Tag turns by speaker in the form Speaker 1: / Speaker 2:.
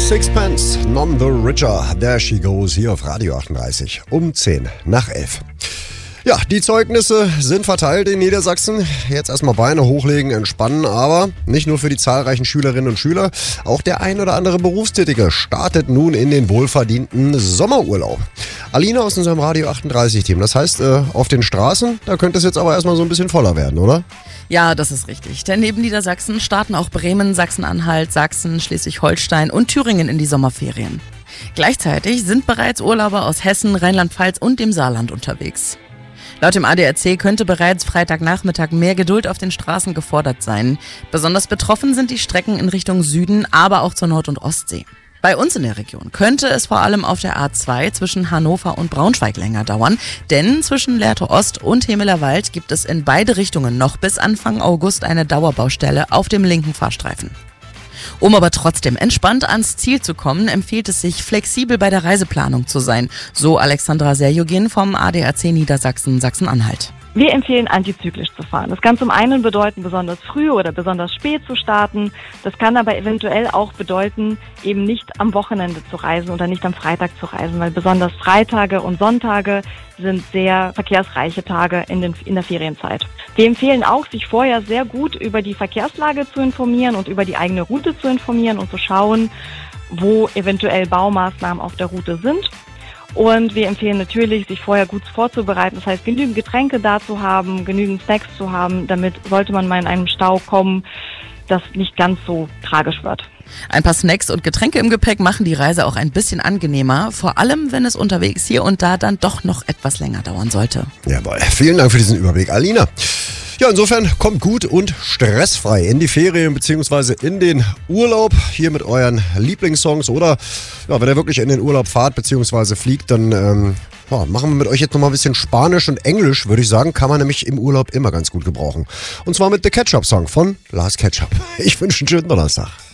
Speaker 1: Sixpence, None the Richer, there she goes, hier auf Radio 38, um 10 nach 11. Ja, die Zeugnisse sind verteilt in Niedersachsen. Jetzt erstmal Beine hochlegen, entspannen, aber nicht nur für die zahlreichen Schülerinnen und Schüler. Auch der ein oder andere Berufstätige startet nun in den wohlverdienten Sommerurlaub. Alina aus unserem Radio 38-Team. Das heißt, auf den Straßen, da könnte es jetzt aber erstmal so ein bisschen voller werden, oder?
Speaker 2: Ja, das ist richtig. Denn neben Niedersachsen starten auch Bremen, Sachsen-Anhalt, Sachsen, Schleswig-Holstein und Thüringen in die Sommerferien. Gleichzeitig sind bereits Urlauber aus Hessen, Rheinland-Pfalz und dem Saarland unterwegs. Laut dem ADAC könnte bereits Freitagnachmittag mehr Geduld auf den Straßen gefordert sein. Besonders betroffen sind die Strecken in Richtung Süden, aber auch zur Nord- und Ostsee. Bei uns in der Region könnte es vor allem auf der A2 zwischen Hannover und Braunschweig länger dauern, denn zwischen Lehrte Ost und Hemelerwald gibt es in beide Richtungen noch bis Anfang August eine Dauerbaustelle auf dem linken Fahrstreifen. Um aber trotzdem entspannt ans Ziel zu kommen, empfiehlt es sich, flexibel bei der Reiseplanung zu sein, so Alexandra Serjogin vom ADAC Niedersachsen Sachsen-Anhalt.
Speaker 3: Wir empfehlen, antizyklisch zu fahren. Das kann zum einen bedeuten, besonders früh oder besonders spät zu starten. Das kann aber eventuell auch bedeuten, eben nicht am Wochenende zu reisen oder nicht am Freitag zu reisen, weil besonders Freitage und Sonntage sind sehr verkehrsreiche Tage in der Ferienzeit. Wir empfehlen auch, sich vorher sehr gut über die Verkehrslage zu informieren und über die eigene Route zu informieren und zu schauen, wo eventuell Baumaßnahmen auf der Route sind. Und wir empfehlen natürlich, sich vorher gut vorzubereiten. Das heißt, genügend Getränke da zu haben, genügend Snacks zu haben, damit, sollte man mal in einen Stau kommen, das nicht ganz so tragisch wird.
Speaker 2: Ein paar Snacks und Getränke im Gepäck machen die Reise auch ein bisschen angenehmer, vor allem wenn es unterwegs hier und da dann doch noch etwas länger dauern sollte.
Speaker 1: Jawohl, vielen Dank für diesen Überblick, Alina. Ja, insofern kommt gut und stressfrei in die Ferien bzw. in den Urlaub hier mit euren Lieblingssongs oder ja, wenn ihr wirklich in den Urlaub fahrt bzw. fliegt, dann machen wir mit euch jetzt nochmal ein bisschen Spanisch und Englisch, würde ich sagen, kann man nämlich im Urlaub immer ganz gut gebrauchen. Und zwar mit The Ketchup Song von Lars Ketchup. Ich wünsche einen schönen Donnerstag.